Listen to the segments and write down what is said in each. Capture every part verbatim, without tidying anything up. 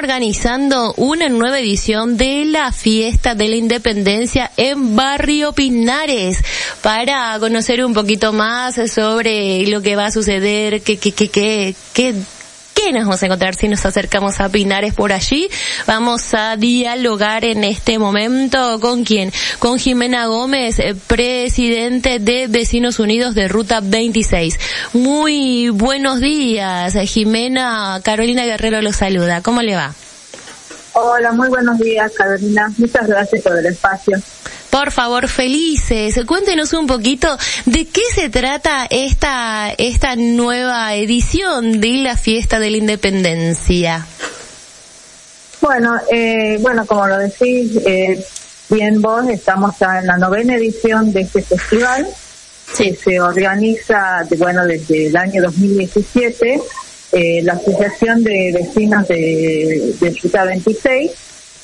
organizando una nueva edición de la Fiesta de la Independencia en Barrio Pinares. Para conocer un poquito más sobre lo que va a suceder, qué, qué, qué, qué, qué, qué nos vamos a encontrar si nos acercamos a Pinares por allí, vamos a dialogar en este momento con quién, con Jimena Gómez, presidente de Vecinos Unidos de Ruta veintiséis. Muy buenos días, Jimena. Carolina Guerrero lo saluda. ¿Cómo le va? Hola, muy buenos días, Carolina. Muchas gracias por el espacio. Por favor, felices. Cuéntenos un poquito de qué se trata esta esta nueva edición de la Fiesta de la Independencia. Bueno, eh, bueno, como lo decís, eh, bien vos, estamos ya en la novena edición de este festival. Sí. Que se organiza, de, bueno, desde el año dos mil diecisiete, eh, la Asociación de Vecinos de, de Ruta veintiséis.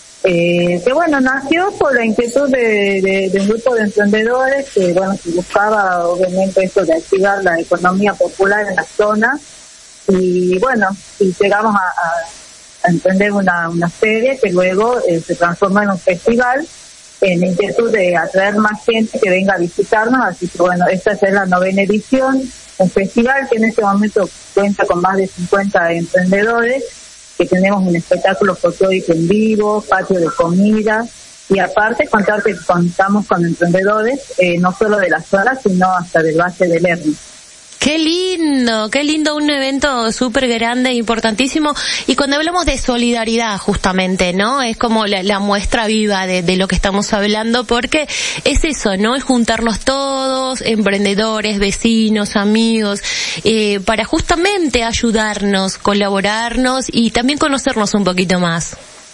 Eh, que bueno, nació por la inquietud de, de, de un grupo de emprendedores que bueno, se buscaba obviamente esto de activar la economía popular en la zona y bueno, y llegamos a, a, a emprender una, una feria que luego eh, se transformó en un festival en la inquietud de atraer más gente que venga a visitarnos, así que bueno, esta es la novena edición, un festival que en este momento cuenta con más de cincuenta emprendedores, que tenemos un espectáculo folclórico en vivo, patio de comida, y aparte contarte que contamos con emprendedores, eh, no solo de la zona, sino hasta del Valle del Lerma. Qué lindo, qué lindo, un evento súper grande, importantísimo. Y cuando hablamos de solidaridad, justamente, ¿no? Es como la, la muestra viva de, de lo que estamos hablando, porque es eso, ¿no? Es juntarnos todos, emprendedores, vecinos, amigos, eh, para justamente ayudarnos, colaborarnos y también conocernos un poquito más.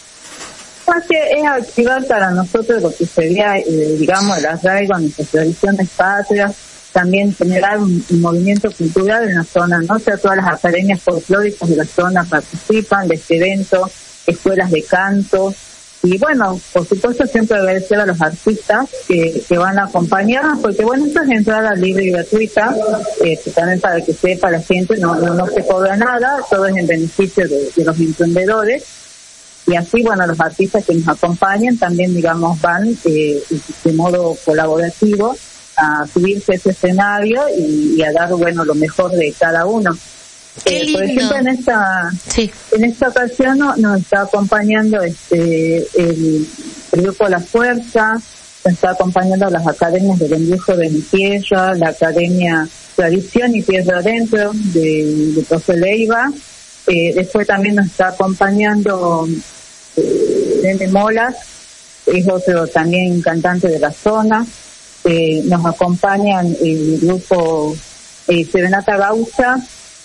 Más que es activar para nosotros lo que sería, eh, digamos, el arraigo a nuestras tradiciones patrias, también generar un, un movimiento cultural en la zona, ¿no? O sea, todas las academias folclóricas de la zona participan de este evento, escuelas de canto, y bueno, por supuesto siempre agradecer a los artistas que, que van a acompañarnos, porque bueno, esto es entrada libre y gratuita, eh, también para que sepa la gente, no, no, no se cobra nada, todo es en beneficio de, de los emprendedores, y así, bueno, los artistas que nos acompañan también, digamos, van eh, de modo colaborativo a subirse a ese escenario y, y a dar, bueno, lo mejor de cada uno. Eh, por ejemplo, en esta sí. en esta ocasión no, nos está acompañando este el, el grupo La Fuerza, nos está acompañando las academias del Embrujo de mi tierra, la Academia Tradición y Tierra Adentro de, de Profe Leiva, eh, después también nos está acompañando eh, Nene Molas, es otro también cantante de la zona. Eh, nos acompañan el grupo eh, Serenata Gaucha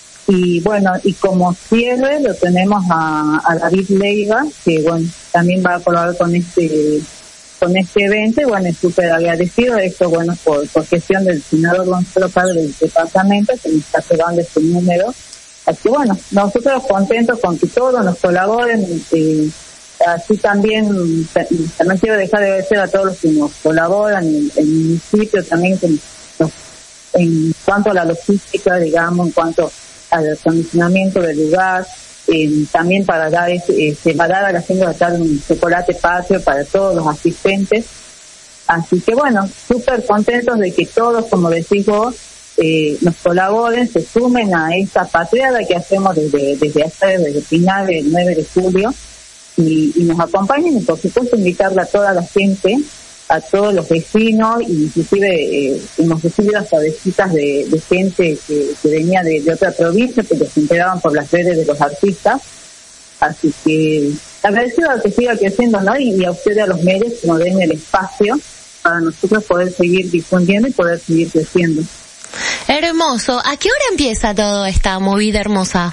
y bueno, y como cierre lo tenemos a, a David Leiva, que bueno, también va a colaborar con este con este evento y bueno, es súper agradecido esto, bueno, por, por gestión del senador Gonzalo Padre del departamento que nos está pegando este número, así que bueno, nosotros contentos con que todos nos colaboren y, así también, también quiero dejar de agradecer a todos los que nos colaboran, en el municipio también que nos, en cuanto a la logística, digamos, en cuanto al acondicionamiento del lugar, eh, también para dar, eh, se va a dar a la gente de la tarde un chocolate patrio para todos los asistentes. Así que bueno, súper contentos de que todos, como decís vos, eh, nos colaboren, se sumen a esta patriada que hacemos desde, desde hace, desde final del nueve de julio. Y, y nos acompañen y por supuesto invitarle a toda la gente, a todos los vecinos, inclusive eh, hemos recibido hasta visitas de, de gente que, que venía de, de otra provincia, porque se enteraban por las redes de los artistas, así que agradecido a que siga creciendo, ¿no? Y, y a ustedes, a los medios, que nos den el espacio para nosotros poder seguir difundiendo y poder seguir creciendo. Hermoso. ¿A qué hora empieza toda esta movida hermosa?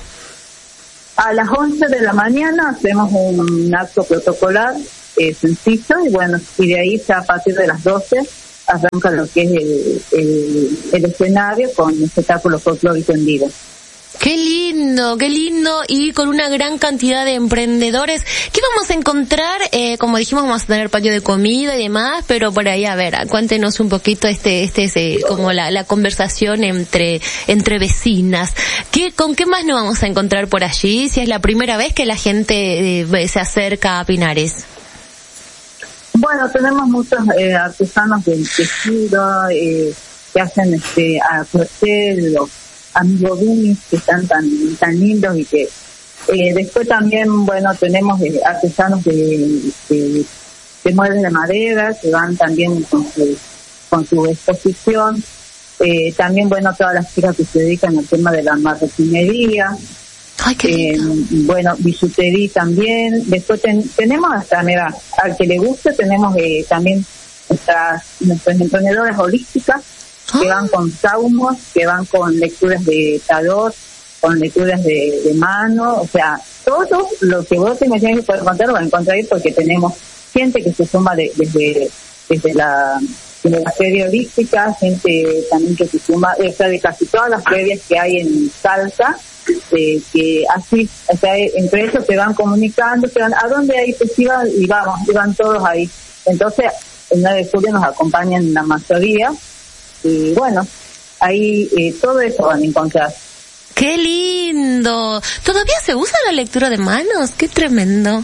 A las once de la mañana hacemos un acto protocolar eh, sencillo y bueno, y de ahí ya a partir de las doce arranca lo que es el, el, el escenario con espectáculo folclórico en vivo. Qué lindo, qué lindo, y con una gran cantidad de emprendedores. ¿Qué vamos a encontrar? Eh, como dijimos, vamos a tener patio de comida y demás, pero por ahí, a ver, cuéntenos un poquito este, este, este como la, la conversación entre, entre vecinas. ¿Qué, con qué más nos vamos a encontrar por allí? Si es la primera vez que la gente eh, se acerca a Pinares. Bueno, tenemos muchos eh, artesanos del tejido, eh, que hacen este, a crecer los amigos Dunis, que están tan tan lindos, y que eh, después también, bueno, tenemos eh, artesanos de, de, de muebles de madera que van también con su, con su exposición. Eh, también, bueno, todas las chicas que se dedican al tema de la marroquinería. Ay, qué eh, bueno, bisutería también. Después ten, tenemos hasta, mira, al que le guste, tenemos eh, también nuestras, nuestras emprendedoras holísticas, que van con saumos, que van con lecturas de tarot, con lecturas de, de mano, o sea, todo lo que vos te imaginas que poder encontrar, lo vas a encontrar ahí, porque tenemos gente que se suma de, desde desde la, desde la feria holística, gente también que se suma, o sea, de casi todas las ferias que hay en Salta, eh, que así, o sea, entre ellos se van comunicando, se van, ¿a dónde hay festival? Y vamos, y van todos ahí. Entonces, el nueve de julio nos acompañan la mayoría. Y bueno, ahí eh, todo eso van a encontrar. ¡Qué lindo! ¿Todavía se usa la lectura de manos? ¡Qué tremendo!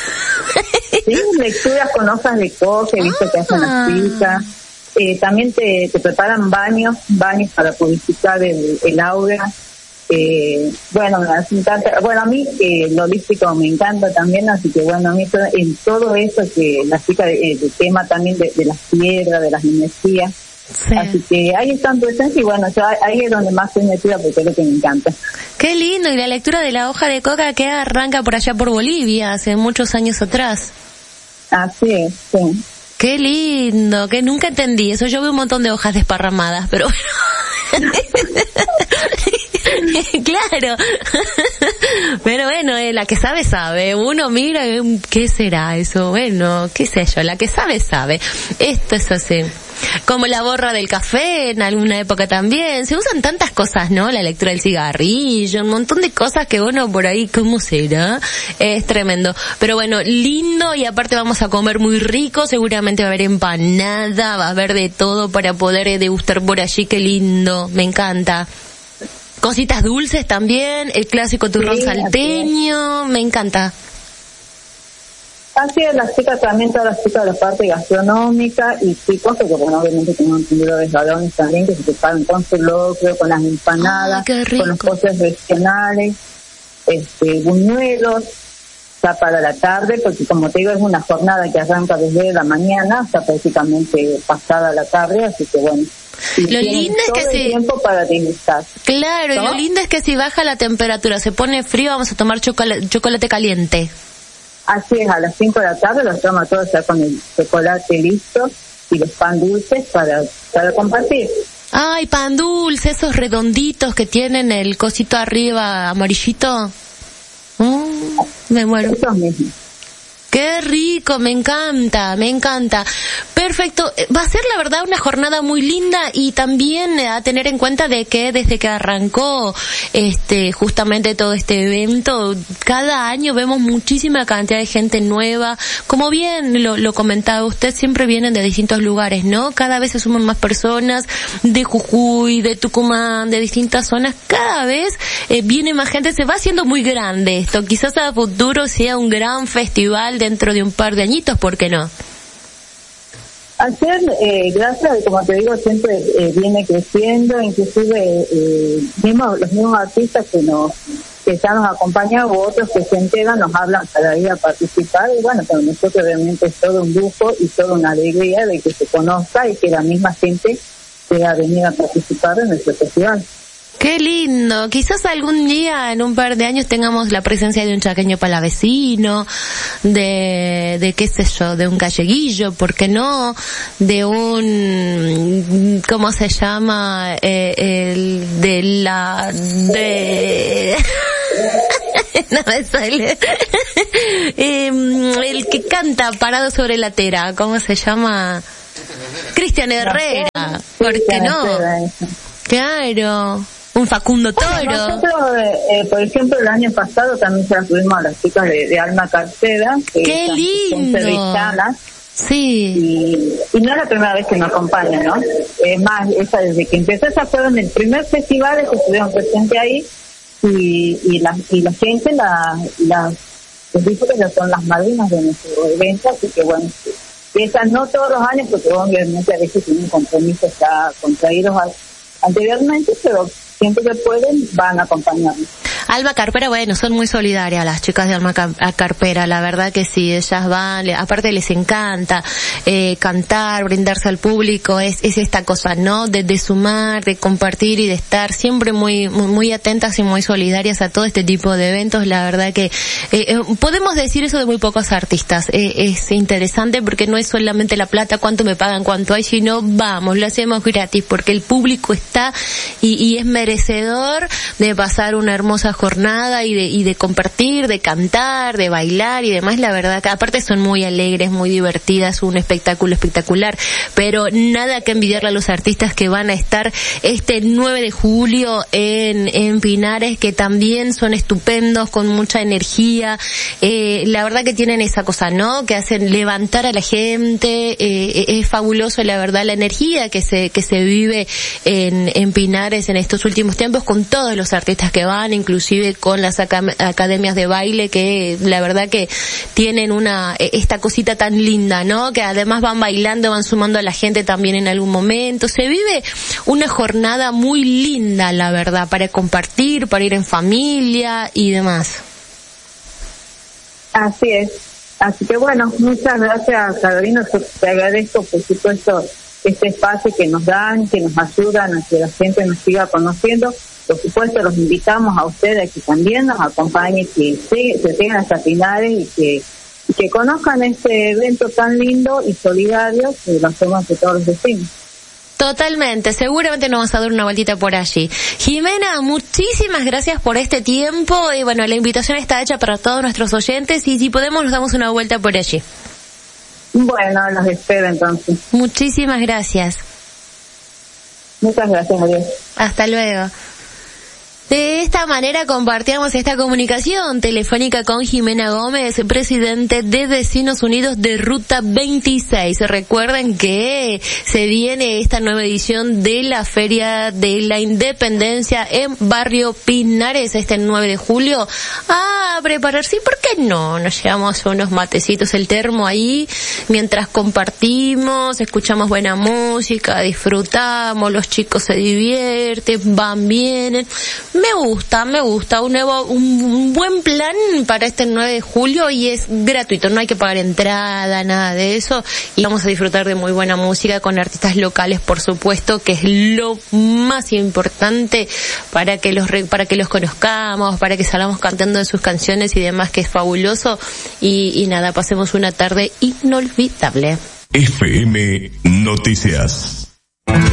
Sí, lecturas con hojas de coque, visto que hacen las chicas. Eh, también te, te preparan baños, baños para purificar el, el aura. Eh, bueno, me encanta. Bueno, a mí eh, lo holístico me encanta también, así que bueno, a mí todo, en todo eso que la chica de, de tema también de, de las piedras, de las energías. Sí. Así que ahí están presentes, y bueno, yo ahí es donde más estoy metida porque es lo que me encanta. Qué lindo. Y la lectura de la hoja de coca que arranca por allá por Bolivia hace muchos años atrás. Así es, sí. Qué lindo, que nunca entendí eso. Yo veo un montón de hojas desparramadas, pero bueno. Claro. Pero bueno, eh, la que sabe, sabe. Uno mira, ¿qué será eso? Bueno, qué sé yo, la que sabe, sabe. Esto es así. Como la borra del café en alguna época también. Se usan tantas cosas, ¿no? La lectura del cigarrillo, un montón de cosas que uno por ahí, ¿cómo será? Es tremendo. Pero bueno, lindo, y aparte vamos a comer muy rico. Seguramente va a haber empanada, va a haber de todo para poder degustar por allí. Qué lindo, me encanta. Cositas dulces también, el clásico turrón sí, salteño, me encanta. Así es, las chicas también, todas las chicas de la parte gastronómica y chicos, que bueno, obviamente tenemos vendedores varones también que se preparan con su locro, con las empanadas, ay, con los postres regionales, este, buñuelos, ya para la tarde, porque como te digo, es una jornada que arranca desde la mañana hasta prácticamente pasada la tarde, así que bueno. Lo lindo es que si tiempo para degustar. Claro, ¿no? Y lo lindo es que si baja la temperatura, se pone frío, vamos a tomar chocolate, chocolate caliente. Así es, a las cinco de la tarde los toma todos ya con el chocolate listo y los pan dulces para para compartir. Ay, pan dulce, esos redonditos que tienen el cosito arriba amarillito. Oh, me muero. Eso mismo. Qué rico, me encanta, me encanta. Perfecto, va a ser la verdad una jornada muy linda, y también a tener en cuenta de que desde que arrancó este justamente todo este evento, cada año vemos muchísima cantidad de gente nueva. Como bien lo, lo comentaba usted, siempre vienen de distintos lugares, ¿no? Cada vez se suman más personas de Jujuy, de Tucumán, de distintas zonas. Cada vez eh, viene más gente, se va haciendo muy grande esto. Quizás a futuro sea un gran festival dentro de un par de añitos, ¿por qué no? Ayer, eh, gracias, como te digo, siempre eh, viene creciendo, inclusive eh, mismo, los mismos artistas que nos que ya nos acompañan, u otros que se enteran, nos hablan para ir a participar, y bueno, para nosotros realmente es todo un lujo y toda una alegría de que se conozca y que la misma gente pueda venir a participar en nuestro festival. Qué lindo. Quizás algún día, en un par de años, tengamos la presencia de un chaqueño palavecino, de, de qué sé yo, de un galleguillo, ¿por qué no? De un, ¿cómo se llama? Eh, el, de la, de... no me sale. eh, el que canta parado sobre la tera, ¿cómo se llama? Cristian Herrera, ¿por qué no? Claro. un Facundo Toro. Bueno, nosotros, eh, por ejemplo, el año pasado también se las tuvimos a las chicas de, de Alma Cartera. Que ¡qué lindo! Son sevillanas. Sí. Y, y no es la primera vez que nos acompañan, ¿no? Es más, esa desde que empezó, esa fueron el primer festival que estuvieron presentes ahí, y, y la, y la gente, la, la, les dijo que ya son las madrinas de nuestro evento, así que bueno, y esas no todos los años, porque obviamente a veces tienen compromisos ya contraídos anteriormente, pero siempre que pueden van a acompañarnos. Alma Carpera, bueno, son muy solidarias las chicas de Alma Carpera, la verdad que sí, ellas van, aparte les encanta eh, cantar, brindarse al público, es, es esta cosa, ¿no? De, de sumar, de compartir y de estar siempre muy, muy, muy atentas y muy solidarias a todo este tipo de eventos. La verdad que eh, eh, podemos decir eso de muy pocos artistas. Eh, es interesante porque no es solamente la plata, cuánto me pagan, cuánto hay, sino vamos, lo hacemos gratis porque el público está y, y es merecedor de pasar una hermosa jornada y de, y de compartir, de cantar, de bailar y demás. La verdad que aparte son muy alegres, muy divertidas, un espectáculo espectacular, pero nada que envidiarle a los artistas que van a estar este nueve de julio en, en Pinares, que también son estupendos, con mucha energía. Eh, la verdad que tienen esa cosa, ¿no? Que hacen levantar a la gente. Eh, es fabuloso, la verdad, la energía que se, que se vive en, en Pinares en estos últimos tiempos, con todos los artistas que van, inclusive con las acad- academias de baile, que la verdad que tienen una, esta cosita tan linda, ¿no? Que además van bailando, van sumando a la gente también en algún momento. Se vive una jornada muy linda, la verdad, para compartir, para ir en familia y demás. Así es. Así que bueno, muchas gracias, Carolina. Te agradezco, por supuesto, este espacio que nos dan, que nos ayudan a que la gente nos siga conociendo. Por supuesto, los invitamos a ustedes que también nos acompañen, que se, se tengan hasta Pinares y que, y que conozcan este evento tan lindo y solidario que lo hacemos entre todos los vecinos. Totalmente, seguramente nos vas a dar una vueltita por allí. Jimena, muchísimas gracias por este tiempo y bueno, la invitación está hecha para todos nuestros oyentes y si podemos nos damos una vuelta por allí. Bueno, los espero entonces. Muchísimas gracias. Muchas gracias, adiós. Hasta luego. De esta manera compartíamos esta comunicación telefónica con Jimena Gómez, presidente de Vecinos Unidos de Ruta veintiséis. Recuerden que se viene esta nueva edición de la Feria de la Independencia en Barrio Pinares este nueve de julio. A prepararse, ¿por qué no? Nos llevamos unos matecitos, el termo ahí, mientras compartimos, escuchamos buena música, disfrutamos, los chicos se divierten, van, vienen. Me gusta, me gusta, un nuevo, un, un buen plan para este nueve de julio y es gratuito, no hay que pagar entrada, nada de eso y vamos a disfrutar de muy buena música con artistas locales, por supuesto, que es lo más importante para que los, para que los conozcamos, para que salgamos cantando de sus canciones y demás, que es fabuloso y, y nada, pasemos una tarde inolvidable. F M Noticias.